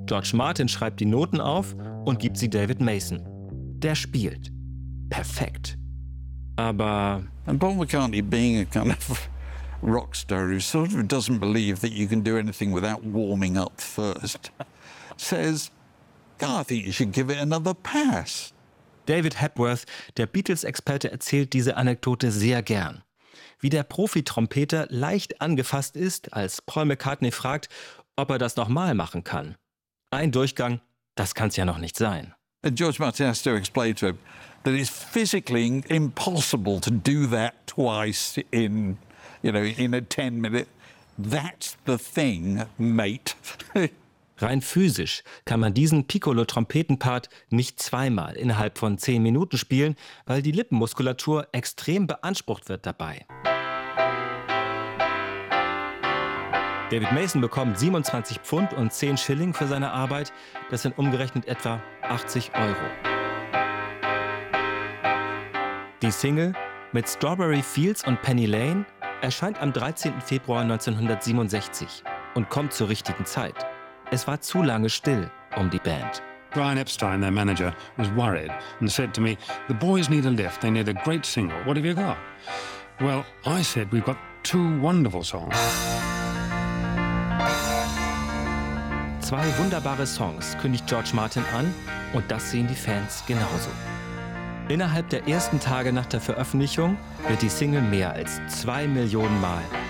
George Martin schreibt die Noten auf und gibt sie David Mason. Der spielt. Perfekt. Aber And Paul McCartney, being a kind of rock star who sort of doesn't believe that you can do anything without warming up first, says, "God, I think you should give it another pass." David Hepworth, der Beatles-Experte, erzählt diese Anekdote sehr gern. Wie der Profi-Trompeter leicht angefasst ist, als Paul McCartney fragt, ob er das nochmal machen kann. Ein Durchgang, das kann's ja noch nicht sein. And George Martin has to explain to him that it's physically impossible to do that twice in a 10-minute. That's the thing, mate. Rein physisch kann man diesen Piccolo-Trompetenpart nicht zweimal innerhalb von 10 Minuten spielen, weil die Lippenmuskulatur extrem beansprucht wird dabei. David Mason bekommt 27 Pfund und 10 Schilling für seine Arbeit. Das sind umgerechnet etwa 80 Euro. Die Single mit Strawberry Fields und Penny Lane erscheint am 13. Februar 1967 und kommt zur richtigen Zeit. Es war zu lange still um die Band. Brian Epstein, their manager, was worried and said to me, "The boys need a lift, they need a great single. What have you got?" Well, I said, "We've got 2 wonderful songs." 2 wunderbare Songs kündigt George Martin an und das sehen die Fans genauso. Innerhalb der ersten Tage nach der Veröffentlichung wird die Single mehr als 2 Millionen Mal